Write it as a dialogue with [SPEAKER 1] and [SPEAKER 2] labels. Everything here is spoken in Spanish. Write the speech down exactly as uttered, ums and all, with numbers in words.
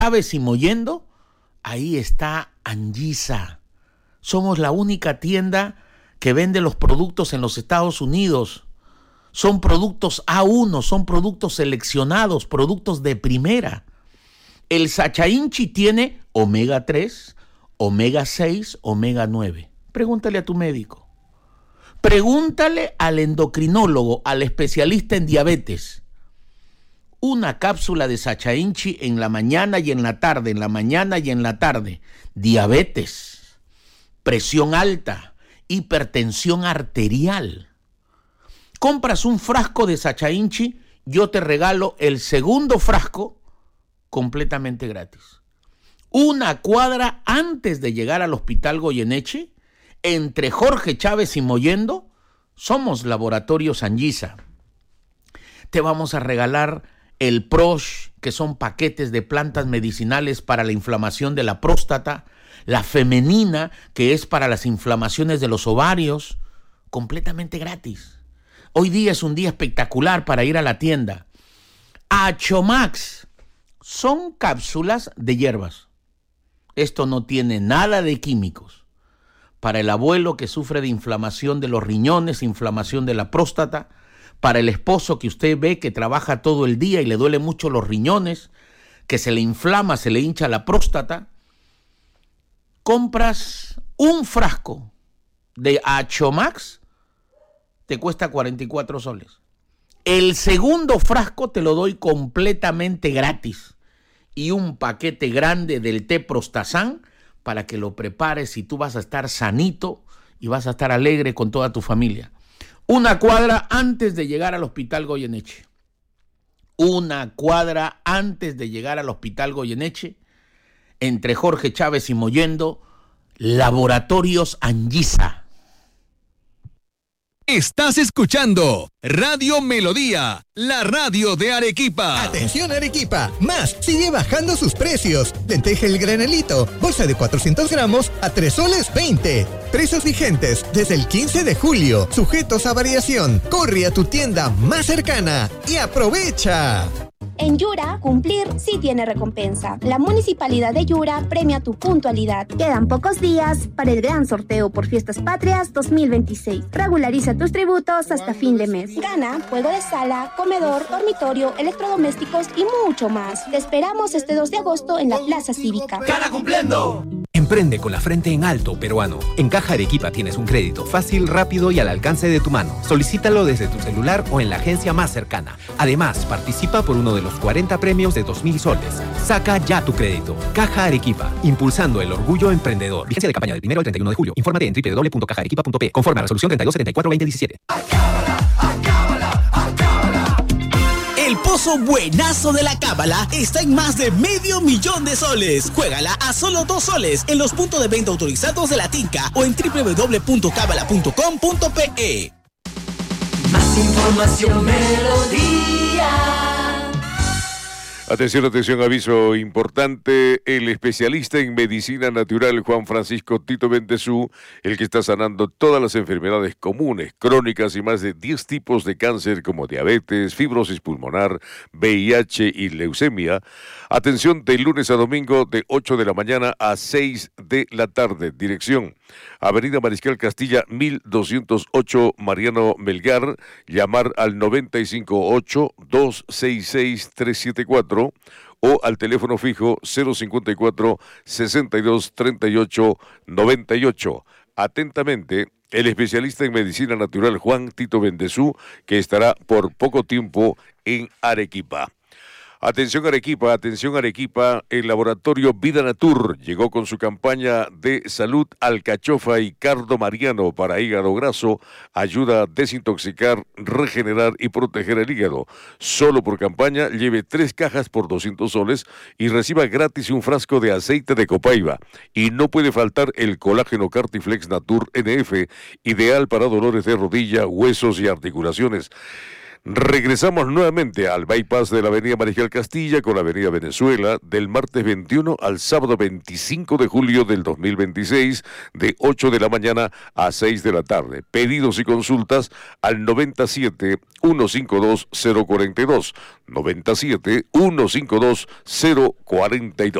[SPEAKER 1] Chávez y Mollendo, ahí está Anguisa. Somos la única tienda que vende los productos en los Estados Unidos. Son productos A uno, son productos seleccionados, productos de primera. El Sacha Inchi tiene omega tres, omega seis, omega nueve. Pregúntale a tu médico. Pregúntale al endocrinólogo, al especialista en diabetes. Una cápsula de Sacha Inchi en la mañana y en la tarde, en la mañana y en la tarde. Diabetes, presión alta, hipertensión arterial. Compras un frasco de Sacha Inchi, yo te regalo el segundo frasco completamente gratis. Una cuadra antes de llegar al Hospital Goyeneche, entre Jorge Chávez y Mollendo, somos Laboratorios Anguisa. Te vamos a regalar el Prosh, que son paquetes de plantas medicinales para la inflamación de la próstata, la femenina, que es para las inflamaciones de los ovarios, completamente gratis. Hoy día es un día espectacular para ir a la tienda. Achomax son cápsulas de hierbas. Esto no tiene nada de químicos. Para el abuelo que sufre de inflamación de los riñones, inflamación de la próstata, para el esposo que usted ve que trabaja todo el día y le duele mucho los riñones, que se le inflama, se le hincha la próstata, compras un frasco de Achomax, te cuesta cuarenta y cuatro soles. El segundo frasco te lo doy completamente gratis. Y un paquete grande del té Prostazán para que lo prepares y tú vas a estar sanito y vas a estar alegre con toda tu familia. Una cuadra antes de llegar al Hospital Goyeneche. Una cuadra antes de llegar al Hospital Goyeneche, entre Jorge Chávez y Mollendo, Laboratorios Anguisa.
[SPEAKER 2] Estás escuchando Radio Melodía, la radio de Arequipa.
[SPEAKER 3] Atención Arequipa, Más sigue bajando sus precios. Lenteja el granelito, bolsa de cuatrocientos gramos a tres soles veinte. Precios vigentes desde el quince de julio, sujetos a variación. Corre a tu tienda más cercana y aprovecha.
[SPEAKER 4] En Yura, cumplir sí tiene recompensa. La Municipalidad de Yura premia tu puntualidad. Quedan pocos días para el gran sorteo por Fiestas Patrias dos mil veintiséis. Regulariza tus tributos hasta fin de mes. Gana juego de sala, comedor, dormitorio, electrodomésticos y mucho más. Te esperamos este dos de agosto en la Plaza Cívica.
[SPEAKER 5] ¡Gana cumpliendo!
[SPEAKER 6] Emprende con la frente en alto, peruano. En Caja Arequipa tienes un crédito fácil, rápido y al alcance de tu mano. Solicítalo desde tu celular o en la agencia más cercana. Además, participa por uno de los cuarenta premios de dos mil soles. Saca ya tu crédito. Caja Arequipa, impulsando el orgullo emprendedor. Vigencia de campaña del primero al treinta y uno de julio. Infórmate en doble u doble u doble u punto caja arequipa punto pe. Conforme a resolución treinta y dos setenta y cuatro veinte diecisiete.
[SPEAKER 7] El pozo buenazo de la Cábala está en más de medio millón de soles. Juégala a solo dos soles en los puntos de venta autorizados de la Tinca o en doble u doble u doble u punto cábala punto com punto pe.
[SPEAKER 5] Más información, Melodía.
[SPEAKER 8] Atención, atención, aviso importante. El especialista en medicina natural Juan Francisco Tito Bendezú, el que está sanando todas las enfermedades comunes, crónicas y más de diez tipos de cáncer como diabetes, fibrosis pulmonar, V I H y leucemia. Atención de lunes a domingo de ocho de la mañana a seis de la tarde. Dirección: Avenida Mariscal Castilla mil doscientos ocho, Mariano Melgar. Llamar al noventa y cinco ocho, dos seis seis, tres siete cuatro o al teléfono fijo cero cincuenta y cuatro, sesenta y dos, treinta y ocho, noventa y ocho. Atentamente, el especialista en medicina natural Juan Tito Bendezú, que estará por poco tiempo en Arequipa. Atención Arequipa, atención Arequipa, el laboratorio Vida Natur llegó con su campaña de salud alcachofa y cardo mariano para hígado graso, ayuda a desintoxicar, regenerar y proteger el hígado. Solo por campaña lleve tres cajas por doscientos soles y reciba gratis un frasco de aceite de copaiba. Y no puede faltar el colágeno Cartiflex Natur N F, ideal para dolores de rodilla, huesos y articulaciones. Regresamos nuevamente al bypass de la avenida Mariscal Castilla con la avenida Venezuela del martes veintiuno al sábado veinticinco de julio del dos mil veintiséis de ocho de la mañana a seis de la tarde. Pedidos y consultas al noventa y siete, ciento cincuenta y dos, cero cuarenta y dos. noventa y siete, ciento cincuenta y dos, cero cuarenta y dos.